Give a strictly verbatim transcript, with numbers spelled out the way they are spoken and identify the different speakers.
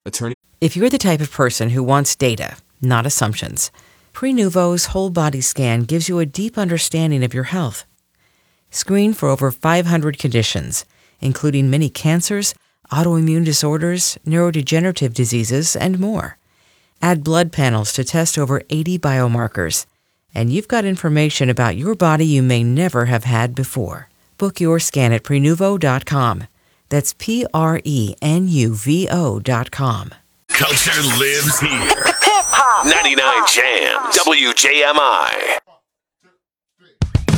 Speaker 1: Attorney.
Speaker 2: If you're the type of person who wants data, not assumptions, Prenuvo's whole body scan gives you a deep understanding of your health. Screen for over five hundred conditions, including many cancers, autoimmune disorders, neurodegenerative diseases, and more. Add blood panels to test over eighty biomarkers, and you've got information about your body you may never have had before. Book your scan at Prenuvo dot com. That's P R E N U V O dot com.
Speaker 3: Culture lives here. Hip hop. ninety-nine Jam. W J M I.